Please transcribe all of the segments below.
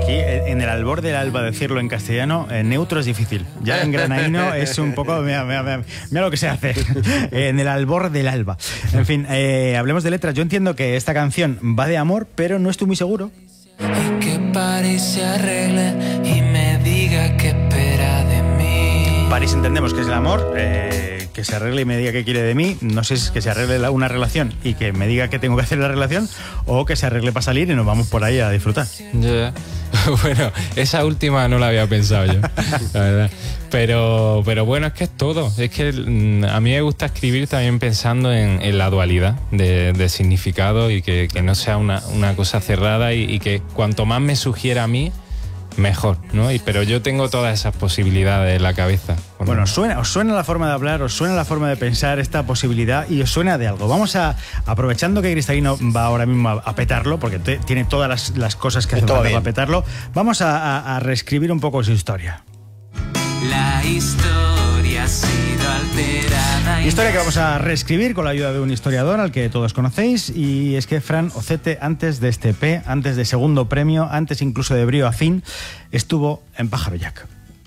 aquí, en el albor del alba, decirlo en castellano, neutro es difícil. Ya en granaíno es un poco... Mira lo que se hace. En el albor del alba. En fin, hablemos de letras. Yo entiendo que esta canción va de amor, pero no estoy muy seguro. Y que París se arregle y me diga qué espera de mí. París entendemos que es el amor, que se arregle y me diga qué quiere de mí. No sé si es que se arregle una relación y que me diga qué tengo que hacer en la relación, o que se arregle para salir y nos vamos por ahí a disfrutar. Yeah. Bueno, esa última no la había pensado yo, la verdad. Pero bueno, es que es todo. Es que a mí me gusta escribir también pensando en la dualidad de significado, y que no sea una cosa cerrada, y que cuanto más me sugiera a mí, mejor, ¿no? Pero yo tengo todas esas posibilidades en la cabeza. Bueno, ¿os suena la forma de hablar, os suena la forma de pensar esta posibilidad y os suena de algo? Vamos a, aprovechando que Cristalino va ahora mismo a petarlo, porque tiene todas las cosas que hace falta para petarlo, vamos a reescribir un poco su historia. La historia ha sido alterada. Historia que vamos a reescribir con la ayuda de un historiador al que todos conocéis, y es que Fran Ocete, antes de este EP, antes de Segundo Premio, antes incluso de Brío a Fin, estuvo en Pájaro Jack.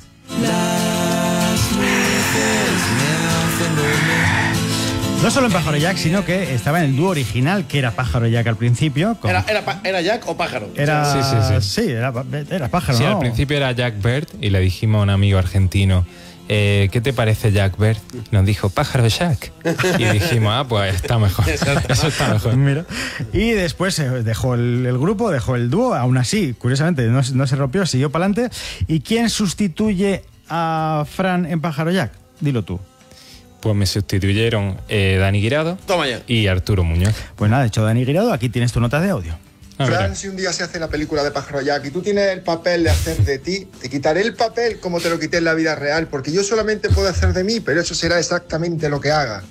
No solo en Pájaro Jack, sino que estaba en el dúo original, que era Pájaro Jack al principio. ¿Era Jack o Pájaro? Sí, era Pájaro, sí, ¿no? Al principio era Jack Bird, y le dijimos a un amigo argentino, ¿qué te parece Jack Bird? Nos dijo, Pájaro Jack. Y dijimos, pues está mejor. Eso está mejor. Mira. Y después dejó el grupo, dejó el dúo, aún así, curiosamente, no se rompió, siguió para adelante. ¿Y quién sustituye a Fran en Pájaro Jack? Dilo tú. Pues me sustituyeron Dani Guirado y Arturo Muñoz. Pues nada, hecho Dani Guirado, aquí tienes tu nota de audio. Fran, si un día se hace la película de Pájaro Jack y tú tienes el papel de hacer de ti, te quitaré el papel como te lo quité en la vida real, porque yo solamente puedo hacer de mí, pero eso será exactamente lo que haga.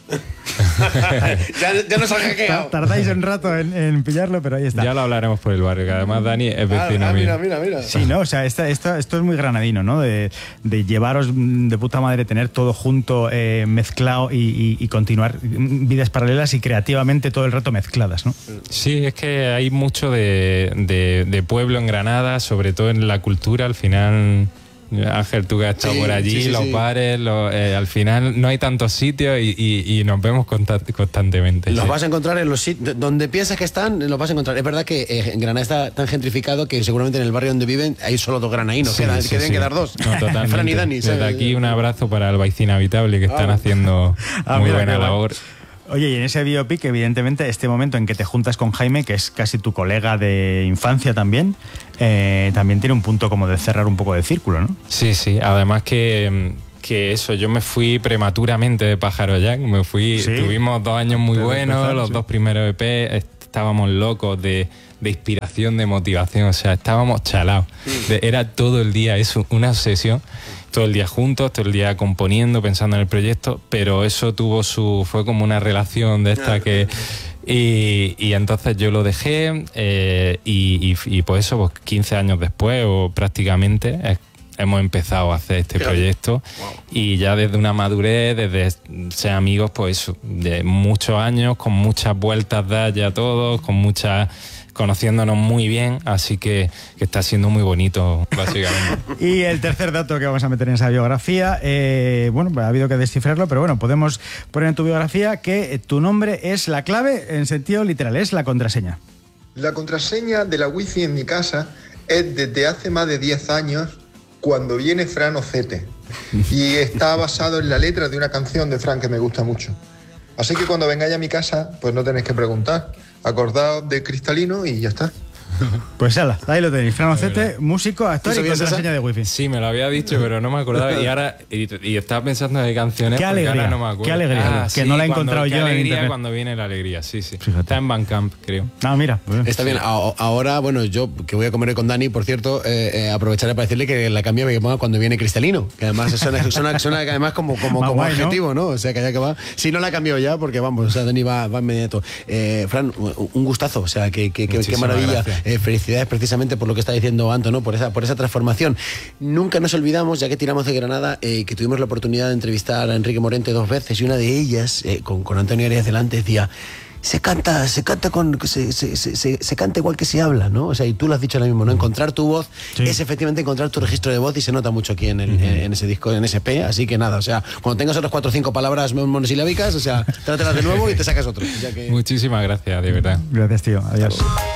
ya nos ha hackeado. Tardáis un rato en pillarlo, pero ahí está. Ya lo hablaremos por el barrio, que además Dani es vecino mío. Mira. Sí, ¿no? O sea, esto es muy granadino, ¿no? De llevaros de puta madre, tener todo junto, mezclado y continuar vidas paralelas y creativamente todo el rato mezcladas, ¿no? Sí, es que hay mucho de pueblo en Granada, sobre todo en la cultura. Al final, Ángel, tú que has estado por allí, los bares, al final no hay tantos sitios y nos vemos constantemente. Los vas a encontrar en los sitios donde piensas que están, los vas a encontrar. Es verdad que en Granada está tan gentrificado que seguramente en el barrio donde viven hay solo dos granadinos, que deben quedar dos. No, totalmente. Fran y Dani. Desde aquí un abrazo para Albaicín Habitable, que están haciendo muy buena labor. Oye, y en ese biopic, evidentemente, este momento en que te juntas con Jaime, que es casi tu colega de infancia también tiene un punto como de cerrar un poco de círculo, ¿no? Sí, además que eso, yo me fui prematuramente de Pájaro Jack, tuvimos 2 años muy buenos, los 2 primeros EP, estábamos locos de inspiración, de motivación, o sea, estábamos chalados. Era todo el día eso, una obsesión. Todo el día juntos, todo el día componiendo, pensando en el proyecto, pero eso fue como una relación de esta que... Y entonces yo lo dejé y pues eso, pues 15 años después o prácticamente hemos empezado a hacer este proyecto. Y ya desde una madurez, desde ser amigos, pues de muchos años, con muchas vueltas dadas ya todos, conociéndonos muy bien, así que está siendo muy bonito, básicamente. Y el tercer dato que vamos a meter en esa biografía, ha habido que descifrarlo, pero bueno, podemos poner en tu biografía que tu nombre es la clave en sentido literal, es la contraseña. La contraseña de la wifi en mi casa es desde hace más de 10 años, cuando viene Fran Ocete, y está basado en la letra de una canción de Fran que me gusta mucho. Así que cuando vengáis a mi casa, pues no tenéis que preguntar. Acordaos de Cristalino y ya está. Pues ala, ahí lo tenéis. Fran Ocete, músico, actor y contraseña de wifi. Sí, me lo había dicho, pero no me acordaba. Y ahora y estaba pensando en canciones. Qué alegría, no me acuerdo. qué alegría. Que no la he encontrado yo en internet. Cuando viene la alegría, sí. Fíjate. Está en Bandcamp, creo. Mira. Está bien. Ahora, bueno, yo que voy a comer con Dani, por cierto, aprovecharé para decirle que la cambia me ponga cuando viene Cristalino. Que además suena que además como guay, adjetivo, ¿no? O sea, que allá que va. Si no la cambió ya, porque vamos, o sea, Dani va inmediato. Fran, un gustazo, o sea, qué maravilla. Felicidades precisamente por lo que está diciendo Anto, ¿no? Por esa transformación. Nunca nos olvidamos, ya que tiramos de Granada, que tuvimos la oportunidad de entrevistar a Enrique Morente 2 veces, y una de ellas, con Antonio Arias delante, decía: se canta igual que se habla, ¿no? O sea, y tú lo has dicho ahora mismo, ¿no? Encontrar tu voz es efectivamente encontrar tu registro de voz y se nota mucho aquí en ese disco, en ese EP, así que nada, o sea, cuando tengas otras 4 o 5 palabras monosilábicas, o sea, trátelas de nuevo y te sacas otro. Muchísimas gracias, de verdad. Gracias, tío. Adiós.